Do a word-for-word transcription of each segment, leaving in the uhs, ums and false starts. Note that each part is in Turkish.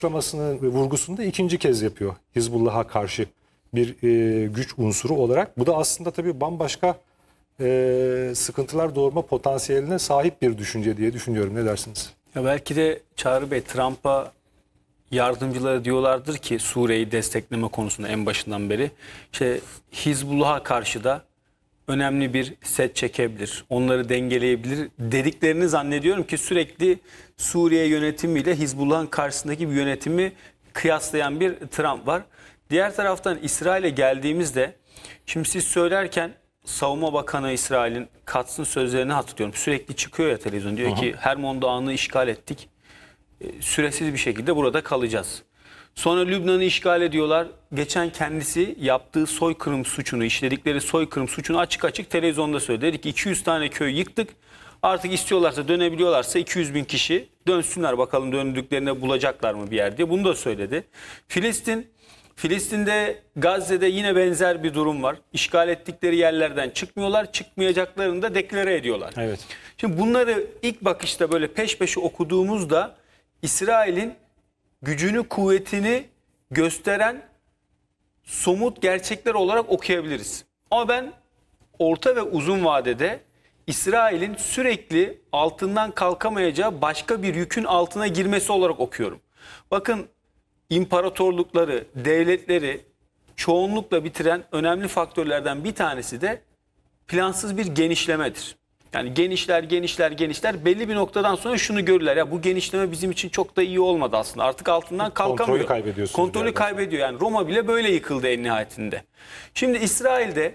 açıklamasını ve vurgusunu da ikinci kez yapıyor. Hizbullah'a karşı bir e, güç unsuru olarak. Bu da aslında tabii bambaşka e, sıkıntılar doğurma potansiyeline sahip bir düşünce diye düşünüyorum. Ne dersiniz? Ya belki de Çağrı Bey, Trump'a yardımcıları diyorlardır ki Suriye'yi destekleme konusunda en başından beri işte Hizbullah'a karşı da önemli bir set çekebilir, onları dengeleyebilir dediklerini zannediyorum ki sürekli Suriye yönetimiyle Hizbullah'ın karşısındaki bir yönetimi kıyaslayan bir Trump var. Diğer taraftan İsrail'e geldiğimizde, şimdi siz söylerken Savunma Bakanı İsrail'in Katz'ın sözlerini hatırlıyorum. Sürekli çıkıyor ya televizyon, diyor ki Hermon Dağı'nı işgal ettik. Süresiz bir şekilde burada kalacağız. Sonra Lübnan'ı işgal ediyorlar. Geçen kendisi yaptığı soykırım suçunu, işledikleri soykırım suçunu açık açık televizyonda söyledi. Dedi ki iki yüz tane köy yıktık. Artık istiyorlarsa, dönebiliyorlarsa iki yüz bin kişi dönsünler, bakalım döndüklerinde bulacaklar mı bir yer diye. Bunu da söyledi. Filistin, Filistin'de, Gazze'de yine benzer bir durum var. İşgal ettikleri yerlerden çıkmıyorlar. Çıkmayacaklarını da deklare ediyorlar. Evet. Şimdi bunları ilk bakışta böyle peş peşe okuduğumuzda İsrail'in gücünü, kuvvetini gösteren somut gerçekler olarak okuyabiliriz. Ama ben orta ve uzun vadede İsrail'in sürekli altından kalkamayacağı başka bir yükün altına girmesi olarak okuyorum. Bakın, imparatorlukları, devletleri çoğunlukla bitiren önemli faktörlerden bir tanesi de plansız bir genişlemedir. Yani genişler, genişler, genişler. Belli bir noktadan sonra şunu görürler. Ya bu genişleme bizim için çok da iyi olmadı aslında. Artık altından kalkamıyor. Kontrolü kaybediyorsunuz. Kontrolü kaybediyor. Yani Roma bile böyle yıkıldı en nihayetinde. Şimdi İsrail'de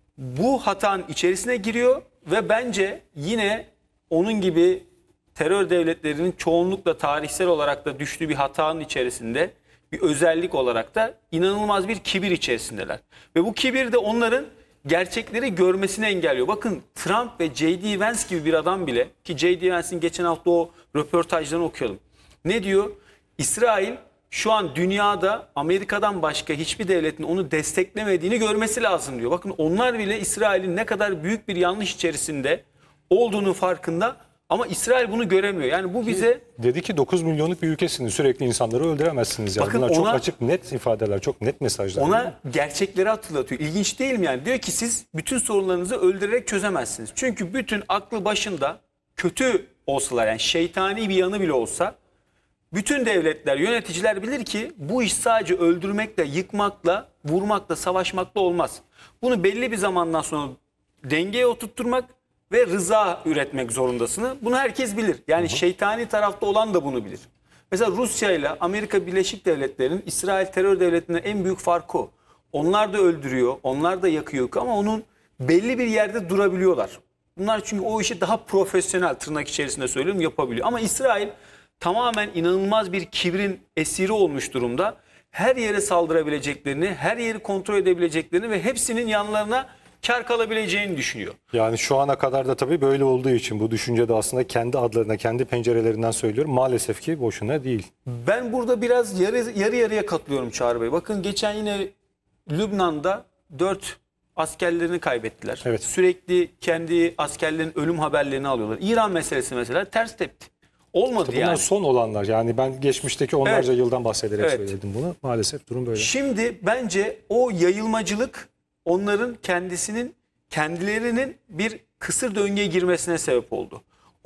bu hatanın içerisine giriyor ve bence yine onun gibi terör devletlerinin çoğunlukla tarihsel olarak da düştüğü bir hatanın içerisinde bir özellik olarak da inanılmaz bir kibir içerisindeler. Ve bu kibir de onların gerçekleri görmesini engelliyor. Bakın, Trump ve J D Vance gibi bir adam bile, ki J D Vance'in geçen hafta o röportajlarını okuyalım. Ne diyor? İsrail şu an dünyada Amerika'dan başka hiçbir devletin onu desteklemediğini görmesi lazım diyor. Bakın, onlar bile İsrail'in ne kadar büyük bir yanlış içerisinde olduğunu farkında. Ama İsrail bunu göremiyor. Yani bu bize... Dedi ki dokuz milyonluk bir ülkesiniz. Sürekli insanları öldüremezsiniz. Yani. Bakın Bunlar çok ona, açık, net ifadeler, çok net mesajlar. Ona gerçekleri hatırlatıyor. İlginç değil mi yani? Diyor ki siz bütün sorunlarınızı öldürerek çözemezsiniz. Çünkü bütün aklı başında, kötü olsalar, yani şeytani bir yanı bile olsa, bütün devletler, yöneticiler bilir ki bu iş sadece öldürmekle, yıkmakla, vurmakla, savaşmakla olmaz. Bunu belli bir zamandan sonra dengeye oturtturmak ve rıza üretmek zorundasınız. Bunu herkes bilir. Yani hı hı. şeytani tarafta olan da bunu bilir. Mesela Rusya ile Amerika Birleşik Devletleri'nin İsrail terör devletinden en büyük farkı o. Onlar da öldürüyor, onlar da yakıyor ama onun belli bir yerde durabiliyorlar. Bunlar çünkü o işi daha profesyonel, tırnak içerisinde söylüyorum, yapabiliyor. Ama İsrail tamamen inanılmaz bir kibrin esiri olmuş durumda. Her yere saldırabileceklerini, her yeri kontrol edebileceklerini ve hepsinin yanlarına kar kalabileceğini düşünüyor. Yani şu ana kadar da tabii böyle olduğu için bu düşünce de aslında kendi adlarına, kendi pencerelerinden söylüyorum. Maalesef ki boşuna değil. Ben burada biraz yarı, yarı yarıya katılıyorum Çağrı Bey. Bakın, geçen yine Lübnan'da dört askerlerini kaybettiler. Evet. Sürekli kendi askerlerinin ölüm haberlerini alıyorlar. İran meselesi mesela ters tepti. Olmadı Bunlar yani. son olanlar. Yani ben geçmişteki onlarca evet. yıldan bahsederek evet. söyledim bunu. Maalesef durum böyle. Şimdi bence o yayılmacılık onların kendisinin, kendilerinin bir kısır döngüye girmesine sebep oldu.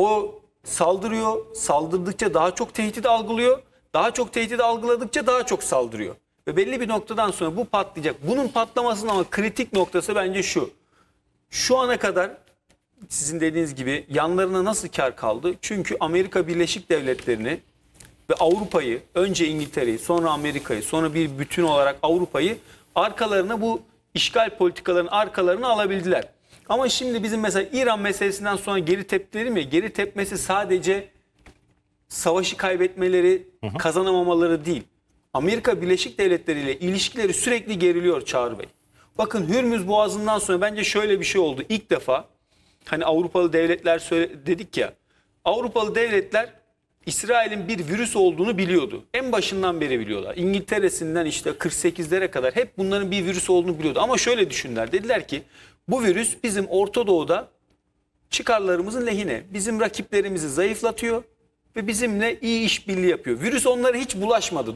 O saldırıyor, saldırdıkça daha çok tehdit algılıyor. Daha çok tehdit algıladıkça daha çok saldırıyor. Ve belli bir noktadan sonra bu patlayacak. Bunun patlamasının ama kritik noktası bence şu. Şu ana kadar sizin dediğiniz gibi yanlarına nasıl kar kaldı? Çünkü Amerika Birleşik Devletleri'ni ve Avrupa'yı, önce İngiltere'yi, sonra Amerika'yı, sonra bir bütün olarak Avrupa'yı arkalarına, bu işgal politikalarının arkalarına alabildiler. Ama şimdi bizim mesela İran meselesinden sonra geri tepkileri mi? Geri tepmesi sadece savaşı kaybetmeleri, hı hı. kazanamamaları değil. Amerika Birleşik Devletleri ile ilişkileri sürekli geriliyor Çağrı Bey. Bakın, Hürmüz Boğazı'ndan sonra bence şöyle bir şey oldu. İlk defa hani Avrupalı devletler söyle, dedik ya. Avrupalı devletler İsrail'in bir virüs olduğunu biliyordu. En başından beri biliyorlar. İngiltere'sinden işte kırk sekizlere kadar hep bunların bir virüs olduğunu biliyordu. Ama şöyle düşündüler. Dediler ki bu virüs bizim Orta Doğu'da çıkarlarımızın lehine. Bizim rakiplerimizi zayıflatıyor ve bizimle iyi işbirliği yapıyor. Virüs onlara hiç bulaşmadı.